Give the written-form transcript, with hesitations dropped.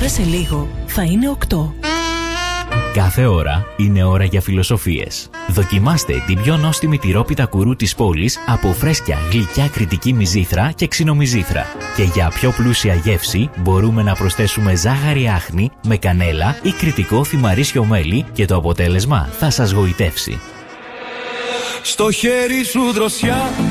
Τώρα σε λίγο θα είναι 8. Κάθε ώρα είναι ώρα για φιλοσοφίες. Δοκιμάστε την πιο νόστιμη τυρόπιτα κουρού της πόλης από φρέσκια, γλυκιά κρητική μυζήθρα και ξινομυζήθρα. Και για πιο πλούσια γεύση μπορούμε να προσθέσουμε ζάχαρη άχνη με κανέλα ή κρητικό θυμαρίσιο μέλι και το αποτέλεσμα θα σας γοητεύσει. Στο χέρι σου δροσιά.